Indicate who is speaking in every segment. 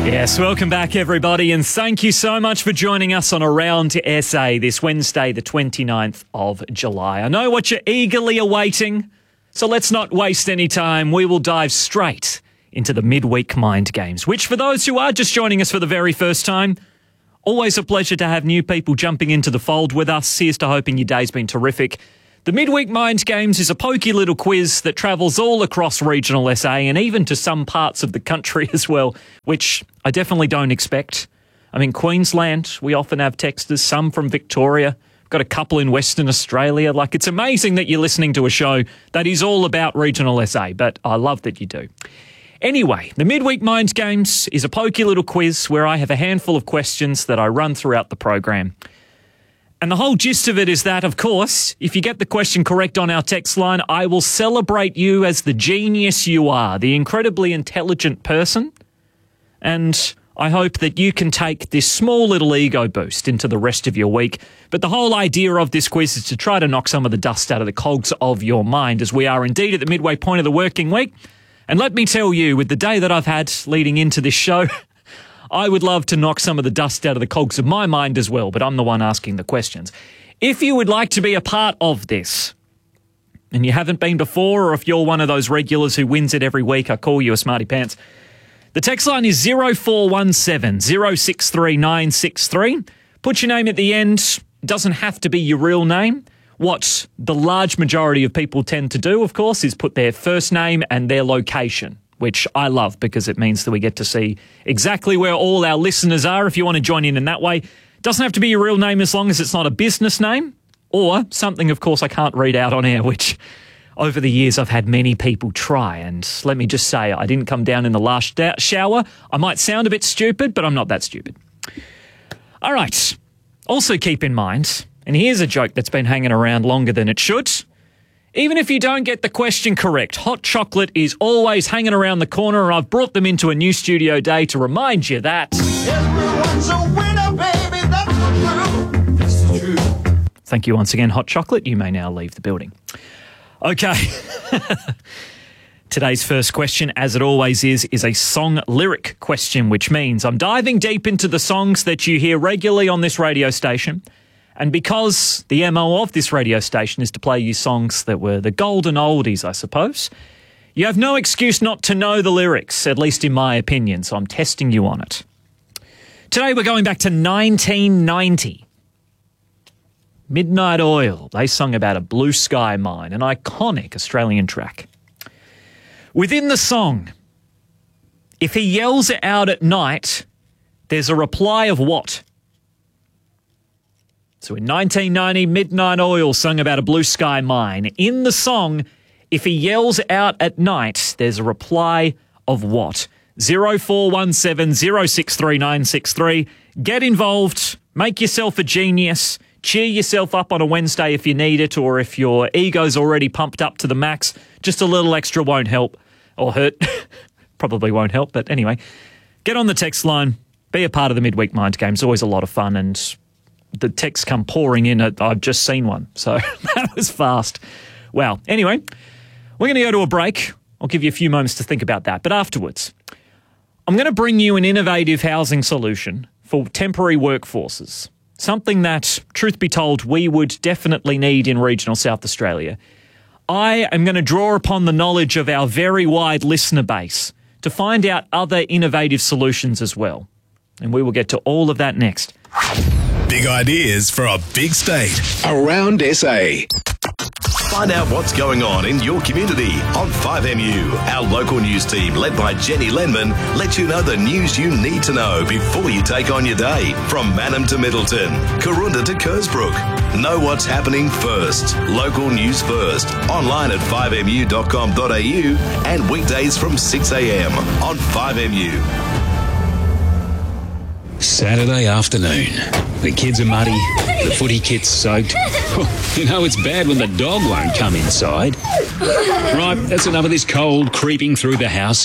Speaker 1: Yes, welcome back everybody, and thank you so much for joining us on Around SA this Wednesday, the 29th of July. I know what you're eagerly awaiting, so let's not waste any time. We will dive straight into the midweek mind games, which for those who are just joining us for the very first time, always a pleasure to have new people jumping into the fold with us. Here's to hoping your day's been terrific. The Midweek Mind Games is a pokey little quiz that travels all across regional SA and even to some parts of the country as well, which I definitely don't expect. I'm in Queensland. We often have texters, some from Victoria. We've got a couple in Western Australia. Like, it's amazing that you're listening to a show that is all about regional SA, but I love that you do. Anyway, the Midweek Mind Games is a pokey little quiz where I have a handful of questions that I run throughout the program. And the whole gist of it is that, of course, if you get the question correct on our text line, I will celebrate you as the genius you are, the incredibly intelligent person. And I hope that you can take this small little ego boost into the rest of your week. But the whole idea of this quiz is to try to knock some of the dust out of the cogs of your mind, as we are indeed at the midway point of the working week. And let me tell you, with the day that I've had leading into this show, I would love to knock some of the dust out of the cogs of my mind as well, but I'm the one asking the questions. If you would like to be a part of this, and you haven't been before, or if you're one of those regulars who wins it every week, I call you a smarty pants. The text line is 0417 063 963. Put your name at the end. It doesn't have to be your real name. What the large majority of people tend to do, of course, is put their first name and their location, which I love because it means that we get to see exactly where all our listeners are if you want to join in that way. It doesn't have to be your real name as long as it's not a business name or something, of course, I can't read out on air, which over the years I've had many people try. And let me just say, I didn't come down in the last shower. I might sound a bit stupid, but I'm not that stupid. All right. Also keep in mind, and here's a joke that's been hanging around longer than it should. Even if you don't get the question correct, Hot Chocolate is always hanging around the corner, and I've brought them into a new studio day to remind you that everyone's a winner, baby, that's the truth. Thank you once again, Hot Chocolate. You may now leave the building. Okay. Today's first question, as it always is a song lyric question, which means I'm diving deep into the songs that you hear regularly on this radio station. And because the MO of this radio station is to play you songs that were the golden oldies, I suppose, you have no excuse not to know the lyrics, at least in my opinion, so I'm testing you on it. Today we're going back to 1990. Midnight Oil, they sung about a blue sky mine, an iconic Australian track. Within the song, if he yells it out at night, there's a reply of what? So in 1990, Midnight Oil sung about a blue sky mine. In the song, if he yells out at night, there's a reply of what? 0417 063 963. Get involved. Make yourself a genius. Cheer yourself up on a Wednesday if you need it, or if your ego's already pumped up to the max, just a little extra won't help or hurt. Probably won't help, but anyway. Get on the text line. Be a part of the Midweek Mind Game. It's always a lot of fun, and the texts come pouring in. I've just seen one, so that was fast. Wow. Anyway, we're going to go to a break. I'll give you a few moments to think about that. But afterwards, I'm going to bring you an innovative housing solution for temporary workforces, something that, truth be told, we would definitely need in regional South Australia. I am going to draw upon the knowledge of our very wide listener base to find out other innovative solutions as well. And we will get to all of that next.
Speaker 2: Big ideas for a big state. Around SA. Find out what's going on in your community on 5MU. Our local news team, led by Jenny Lenman, lets you know the news you need to know before you take on your day. From Mannum to Middleton, Karoonda to Kersbrook. Know what's happening first. Local news first. Online at 5mu.com.au and weekdays from 6 a.m. on 5MU.
Speaker 3: Saturday afternoon. The kids are muddy, the footy kit's soaked. You know it's bad when the dog won't come inside. Right, that's enough of this cold creeping through the house.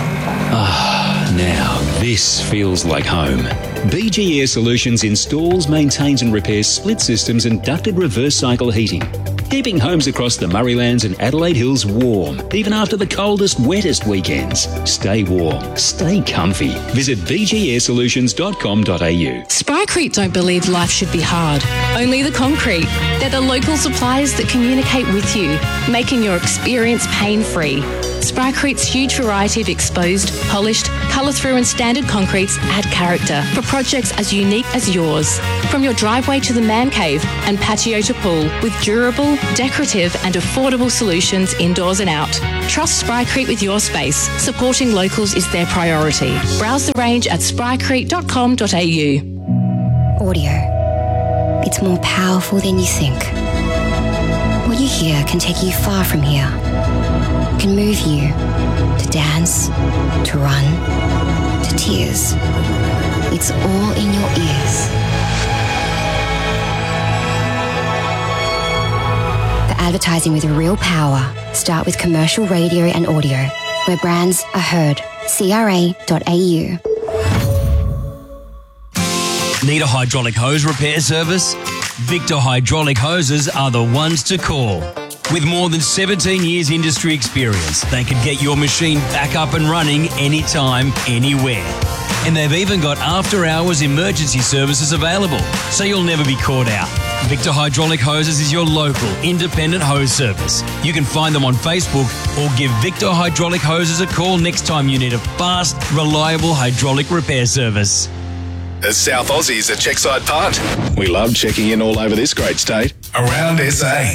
Speaker 3: Now this feels like home. BG Air Solutions installs, maintains and repairs split systems and ducted reverse cycle heating. keeping homes across the Murraylands and Adelaide Hills warm, even after the coldest, wettest weekends. Stay warm, stay comfy. Visit vgair-solutions.com.au.
Speaker 4: Sprycrete don't believe life should be hard, only the concrete. They're the local suppliers that communicate with you, making your experience pain-free. Sprycrete's huge variety of exposed, polished, colour-through and standard concretes add character for projects as unique as yours. From your driveway to the man cave and patio to pool, with durable, decorative and affordable solutions indoors and out. Trust Sprycrete with your space. Supporting locals is their priority. Browse the range at sprycrete.com.au.
Speaker 5: Audio. It's more powerful than you think. What you hear can take you far from here. Can move you to dance, to run, to tears. It's all in your ears. For advertising with real power, start with commercial radio and audio, where brands are heard. CRA.au.
Speaker 6: Need a hydraulic hose repair service? Victor Hydraulic Hoses are the ones to call. With more than 17 years industry experience, they can get your machine back up and running anytime, anywhere. And they've even got after-hours emergency services available, so you'll never be caught out. Victor Hydraulic Hoses is your local, independent hose service. You can find them on Facebook or give Victor Hydraulic Hoses a call next time you need a fast, reliable hydraulic repair service.
Speaker 2: As South Aussies at Checkside Punt, we love checking in all over this great state. Around SA.